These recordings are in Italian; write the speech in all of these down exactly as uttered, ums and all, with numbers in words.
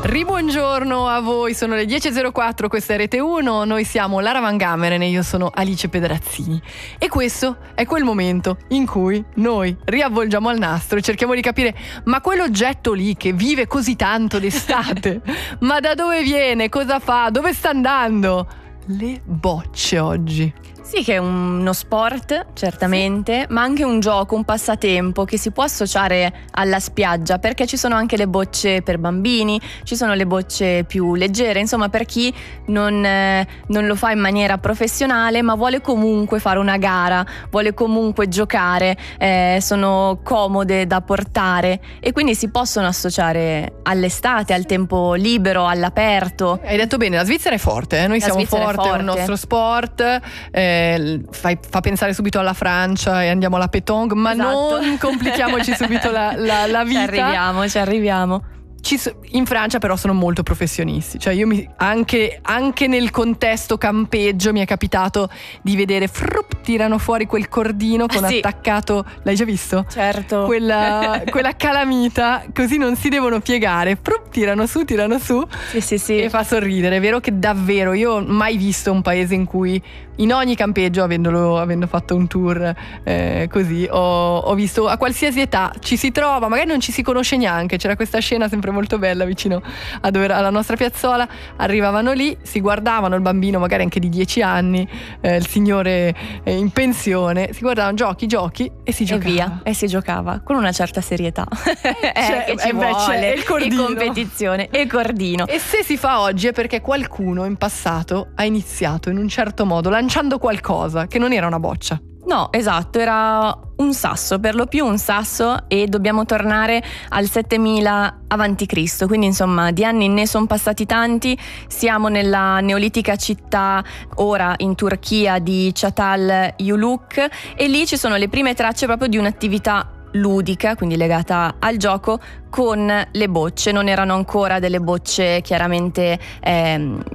Ribuongiorno a voi, sono le dieci e zero quattro, questa è Rete uno, noi siamo Lara Van Gameren e io sono Alice Pedrazzini e questo è quel momento in cui noi riavvolgiamo al nastro e cerchiamo di capire ma quell'oggetto lì che vive così tanto d'estate, ma da dove viene, cosa fa, dove sta andando? Le bocce oggi. Sì, che è uno sport, certamente, sì, ma anche un gioco, un passatempo che si può associare alla spiaggia, perché ci sono anche le bocce per bambini, ci sono le bocce più leggere, insomma per chi non, eh, non lo fa in maniera professionale ma vuole comunque fare una gara, vuole comunque giocare, eh, sono comode da portare e quindi si possono associare all'estate, al tempo libero, all'aperto. Hai detto bene, la Svizzera è forte, eh? Noi la siamo Svizzera forti, è, forte, è il nostro sport, eh, Fa, fa pensare subito alla Francia e andiamo alla pétanque, ma esatto. Non complichiamoci subito la, la, la vita. Ci arriviamo, ci arriviamo. Ci, in Francia però sono molto professionisti, cioè io mi, anche, anche nel contesto campeggio mi è capitato di vedere frup, tirano fuori quel cordino con ah, sì. attaccato, l'hai già visto? Certo. Quella, quella calamita, così non si devono piegare, frup, tirano su, tirano su, sì, sì, sì. E fa sorridere. È vero che davvero io ho mai visto un paese in cui in ogni campeggio, avendolo, avendo fatto un tour eh, così, ho, ho visto a qualsiasi età ci si trova, magari non ci si conosce neanche, c'era questa scena sempre molto bella vicino a dove era, alla nostra piazzola, arrivavano lì, si guardavano, il bambino magari anche di dieci anni, eh, il signore eh, in pensione, si guardavano giochi, giochi e si giocava. E via, e si giocava con una certa serietà. Cioè, eh, che ci eh beh, vuole, il cordino. e competizione, e cordino. E se si fa oggi è perché qualcuno in passato ha iniziato in un certo modo, lanciando qualcosa che non era una boccia. No, esatto, era un sasso, per lo più un sasso, e dobbiamo tornare al settemila avanti Cristo, quindi insomma di anni ne sono passati tanti. Siamo nella neolitica città, ora in Turchia, di Çatalhöyük, e lì ci sono le prime tracce proprio di un'attività ludica, quindi legata al gioco, con le bocce. Non erano ancora delle bocce chiaramente ehm,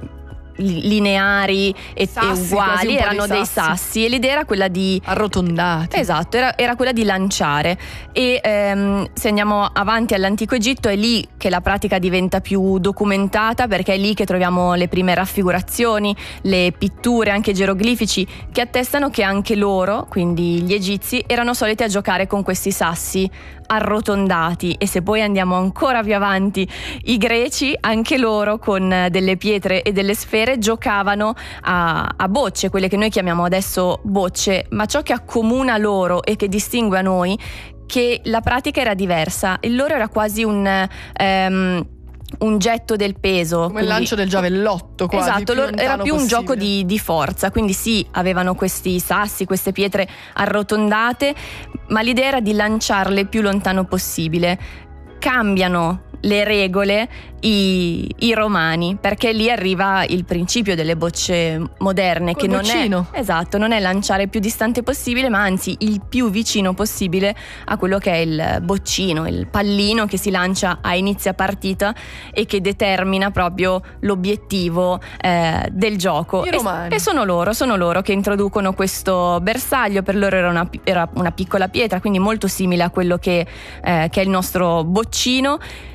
lineari e, sassi, e uguali, erano dei dei sassi. sassi e l'idea era quella di arrotondati. Esatto, era, era quella di lanciare. E ehm, se andiamo avanti all'antico Egitto è lì che la pratica diventa più documentata, perché è lì che troviamo le prime raffigurazioni, le pitture, anche geroglifici, che attestano che anche loro, quindi gli egizi, erano soliti a giocare con questi sassi arrotondati. E se poi andiamo ancora più avanti, i greci, anche loro con delle pietre e delle sfere giocavano a, a bocce, quelle che noi chiamiamo adesso bocce, ma ciò che accomuna loro e che distingue a noi che la pratica era diversa. Il loro era quasi un um, un getto del peso, come quindi, il lancio del giavellotto quasi. Esatto, più era più un possibile. gioco di, di forza, quindi sì, avevano questi sassi, queste pietre arrotondate, ma l'idea era di lanciarle più lontano possibile. Cambiano le regole i, i romani, perché lì arriva il principio delle bocce moderne, col che non boccino. è esatto, non è lanciare più distante possibile, ma anzi il più vicino possibile a quello che è il boccino, il pallino che si lancia a inizio partita e che determina proprio l'obiettivo eh, del gioco. I romani. E, e sono loro, sono loro che introducono questo bersaglio. Per loro era una, era una piccola pietra, quindi molto simile a quello che, eh, che è il nostro boccino.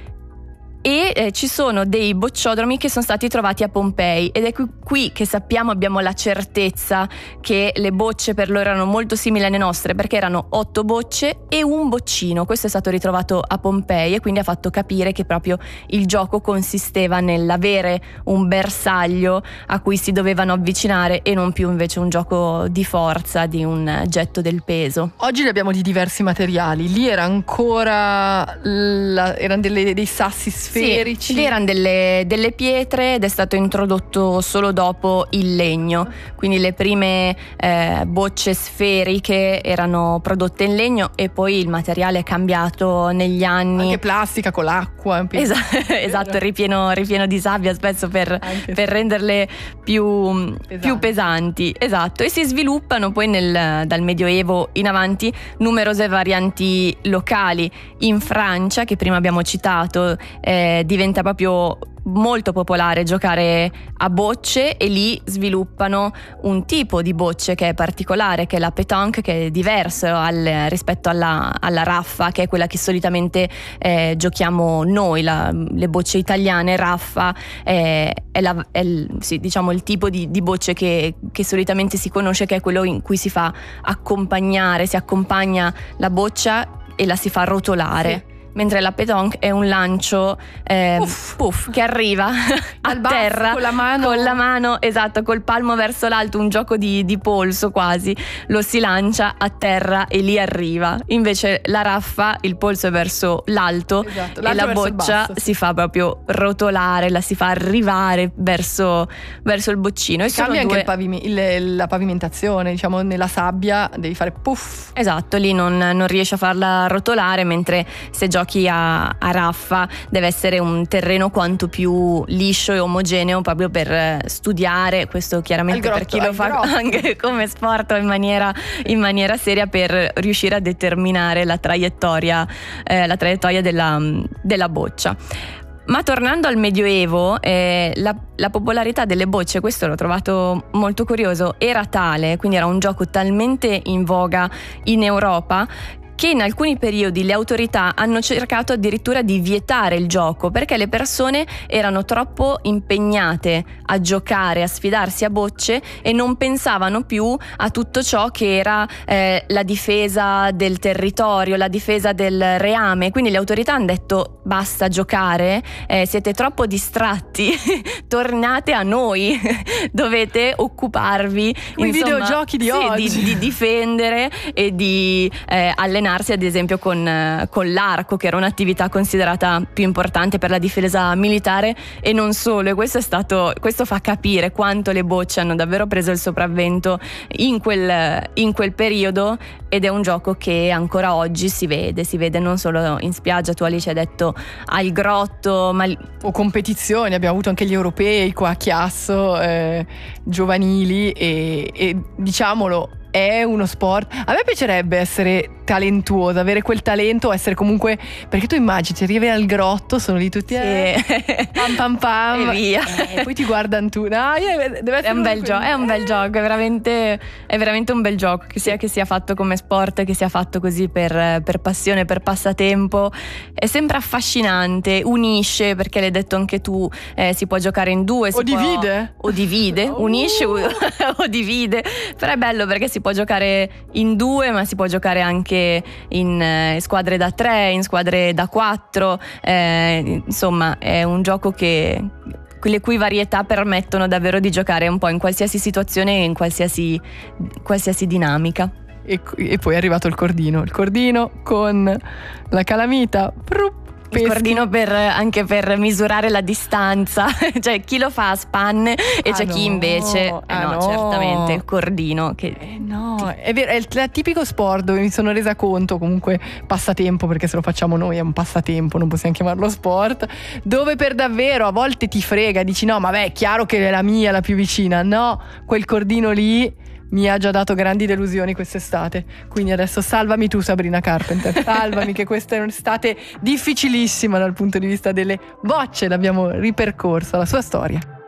E eh, ci sono dei bocciodromi che sono stati trovati a Pompei, ed è qui, qui che sappiamo, abbiamo la certezza che le bocce per loro erano molto simili alle nostre, perché erano otto bocce e un boccino. Questo è stato ritrovato a Pompei e quindi ha fatto capire che proprio il gioco consisteva nell'avere un bersaglio a cui si dovevano avvicinare e non più invece un gioco di forza, di un getto del peso. Oggi li abbiamo di diversi materiali, lì era ancora la, erano delle, dei sassi sferici. Sì, lì erano delle, delle pietre ed è stato introdotto solo dopo il legno, quindi le prime eh, bocce sferiche erano prodotte in legno e poi il materiale è cambiato negli anni. Anche plastica con l'acqua. Esa- esatto, ripieno, ripieno di sabbia spesso per, per renderle più pesanti. più pesanti. Esatto, e si sviluppano poi nel, dal Medioevo in avanti numerose varianti locali. In Francia, che prima abbiamo citato, eh, diventa proprio molto popolare giocare a bocce, e lì sviluppano un tipo di bocce che è particolare, che è la pétanque, che è diverso al, rispetto alla, alla raffa, che è quella che solitamente eh, giochiamo noi, la, le bocce italiane. Raffa è, è, la, è il, sì, diciamo il tipo di, di bocce che, che solitamente si conosce, che è quello in cui si fa accompagnare, si accompagna la boccia e la si fa rotolare. Sì. Mentre la pétanque è un lancio eh, puff, puff, che arriva a basso, terra con la mano. con la mano, esatto, col palmo verso l'alto, un gioco di, di polso quasi. Lo si lancia a terra e lì arriva. Invece la raffa, il polso è verso l'alto, esatto, e la boccia basso, sì. si fa proprio rotolare, la si fa arrivare verso, verso il boccino. E cambia due... anche il pavimi- il, la pavimentazione, diciamo, nella sabbia devi fare puff. Esatto, lì non, non riesci a farla rotolare, mentre se giochi A, a raffa deve essere un terreno quanto più liscio e omogeneo, proprio per studiare questo, chiaramente grotto, per chi lo fa grotto. Anche come sport in maniera, in maniera seria, per riuscire a determinare la traiettoria, eh, la traiettoria della, della boccia. Ma tornando al Medioevo, eh, la, la popolarità delle bocce, questo l'ho trovato molto curioso, era tale, quindi era un gioco talmente in voga in Europa, che in alcuni periodi le autorità hanno cercato addirittura di vietare il gioco, perché le persone erano troppo impegnate a giocare, a sfidarsi a bocce, e non pensavano più a tutto ciò che era eh, la difesa del territorio, la difesa del reame. Quindi le autorità hanno detto: basta giocare, eh, siete troppo distratti, tornate a noi, dovete occuparvi i videogiochi di sì, oggi, di, di difendere e di eh, allenarsi ad esempio con, con l'arco, che era un'attività considerata più importante per la difesa militare, e non solo. E questo è stato, questo fa capire quanto le bocce hanno davvero preso il sopravvento in quel, in quel periodo, ed è un gioco che ancora oggi si vede, si vede non solo in spiaggia. Tu, Alice, hai detto al grotto, ma o competizioni, abbiamo avuto anche gli europei qua a Chiasso, eh, giovanili, e, e diciamolo, è uno sport. A me piacerebbe essere talentuosa, avere quel talento, essere comunque, perché tu immagini, arrivi al grotto, sono lì tutti, eh, sì. pam pam pam, e via, eh, poi ti guardano tu. No, deve essere è un bel gioco, è un bel eh. gioco, è veramente, è veramente un bel gioco, che sia che sia fatto come sport, che sia fatto così per, per passione, per passatempo. È sempre affascinante, unisce, perché l'hai detto anche tu, eh, si può giocare in due, si o può, divide o divide, uh. unisce o, o divide, però è bello perché si può giocare in due, ma si può giocare anche in eh, squadre da tre, in squadre da quattro, eh, insomma è un gioco che le cui varietà permettono davvero di giocare un po' in qualsiasi situazione e in qualsiasi, qualsiasi dinamica. E, e poi è arrivato il cordino, il cordino con la calamita. Prup. Il cordino per, anche per misurare la distanza, cioè chi lo fa a spanne e ah c'è no, chi invece eh ah no, no, certamente il cordino che eh no, è vero, è il, il tipico sport dove mi sono resa conto, comunque passatempo, perché se lo facciamo noi è un passatempo, non possiamo chiamarlo sport, dove per davvero a volte ti frega, dici no, ma beh, è chiaro che è la mia la più vicina. No, quel cordino lì mi ha già dato grandi delusioni quest'estate, quindi adesso salvami tu, Sabrina Carpenter, salvami, che questa è un'estate difficilissima dal punto di vista delle bocce, l'abbiamo ripercorsa, la sua storia.